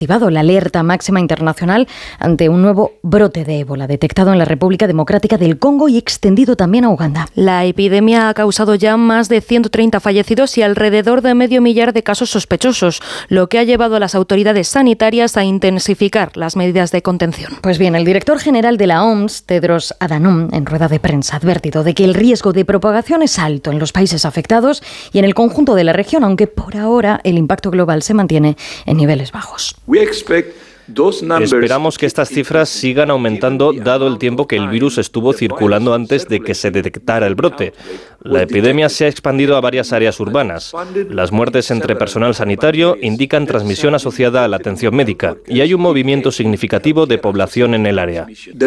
activado la alerta máxima internacional ante un nuevo brote de ébola detectado en la República Democrática del Congo y extendido también a Uganda. La epidemia ha causado ya más de 130 fallecidos y alrededor de 500.000 de casos sospechosos, lo que ha llevado a las autoridades sanitarias a intensificar las medidas de contención. Pues bien, el director general de la OMS, Tedros Adhanom, en rueda de prensa ha advertido de que el riesgo de propagación es alto en los países afectados y en el conjunto de la región, aunque por ahora el impacto global se mantiene en niveles bajos. Esperamos que estas cifras sigan aumentando dado el tiempo que el virus estuvo circulando antes de que se detectara el brote. La epidemia se ha expandido a varias áreas urbanas. Las muertes entre personal sanitario indican transmisión asociada a la atención médica y hay un movimiento significativo de población en el área.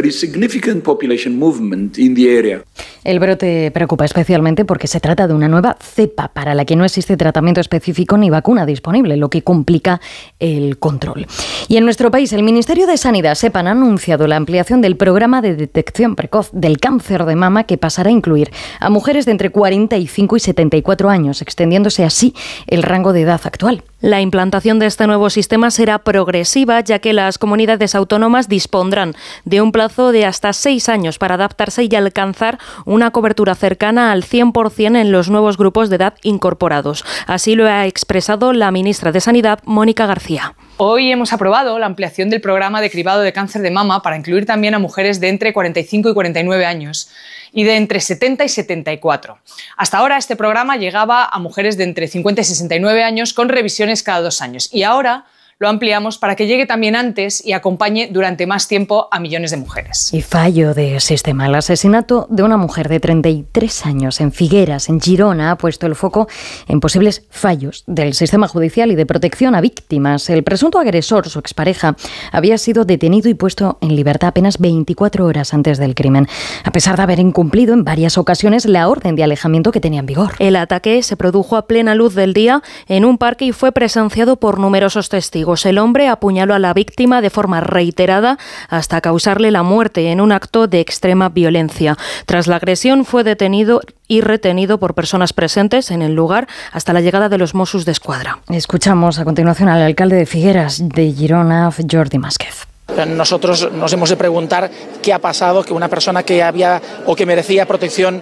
El brote preocupa especialmente porque se trata de una nueva cepa para la que no existe tratamiento específico ni vacuna disponible, lo que complica el control. Y en nuestro país, el Ministerio de Sanidad, SEPAN, ha anunciado la ampliación del programa de detección precoz del cáncer de mama que pasará a incluir a mujeres de entre 45 y 74 años, extendiéndose así el rango de edad actual. La implantación de este nuevo sistema será progresiva, ya que las comunidades autónomas dispondrán de un plazo de hasta 6 años para adaptarse y alcanzar una cobertura cercana al 100% en los nuevos grupos de edad incorporados. Así lo ha expresado la ministra de Sanidad, Mónica García. Hoy hemos aprobado la ampliación del programa de cribado de cáncer de mama para incluir también a mujeres de entre 45 y 49 años y de entre 70 y 74. Hasta ahora este programa llegaba a mujeres de entre 50 y 69 años con revisiones cada 2 años y ahora lo ampliamos para que llegue también antes y acompañe durante más tiempo a millones de mujeres. Y fallo de sistema. El asesinato de una mujer de 33 años en Figueras, en Girona, ha puesto el foco en posibles fallos del sistema judicial y de protección a víctimas. El presunto agresor, su expareja, había sido detenido y puesto en libertad apenas 24 horas antes del crimen, a pesar de haber incumplido en varias ocasiones la orden de alejamiento que tenía en vigor. El ataque se produjo a plena luz del día en un parque y fue presenciado por numerosos testigos. El hombre apuñaló a la víctima de forma reiterada hasta causarle la muerte en un acto de extrema violencia. Tras la agresión fue detenido y retenido por personas presentes en el lugar hasta la llegada de los Mossos d'Esquadra. Escuchamos a continuación al alcalde de Figueras de Girona, Jordi Másquez. Nosotros nos hemos de preguntar qué ha pasado, que una persona que había o que merecía protección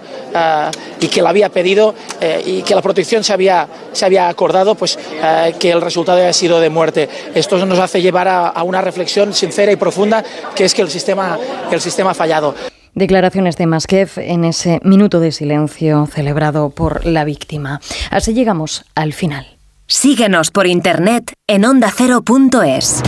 y que la había pedido y que la protección se había acordado, pues que el resultado haya sido de muerte. Esto nos hace llevar a una reflexión sincera y profunda, que es que el sistema ha fallado. Declaraciones de Másquez en ese minuto de silencio celebrado por la víctima. Así llegamos al final. Síguenos por internet en ondacero.es.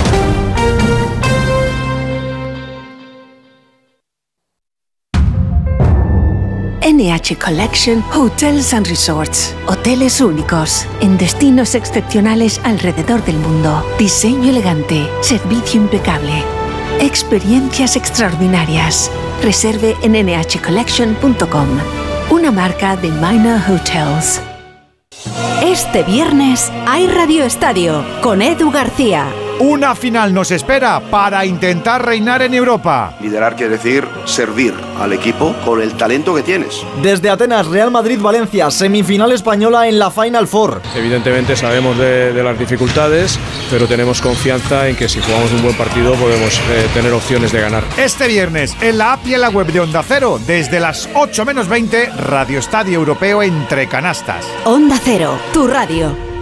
NH Collection Hotels and Resorts. Hoteles únicos, en destinos excepcionales alrededor del mundo. Diseño elegante, servicio impecable. Experiencias extraordinarias. Reserve en nhcollection.com. Una marca de Minor Hotels. Este viernes hay Radio Estadio con Edu García. Una final nos espera para intentar reinar en Europa. Liderar quiere decir servir al equipo con el talento que tienes. Desde Atenas, Real Madrid-Valencia, semifinal española en la Final Four. Evidentemente sabemos de las dificultades, pero tenemos confianza en que si jugamos un buen partido podemos tener opciones de ganar. Este viernes, en la app y en la web de Onda Cero, desde las 8 menos 20, Radio Estadio Europeo entre canastas. Onda Cero, tu radio.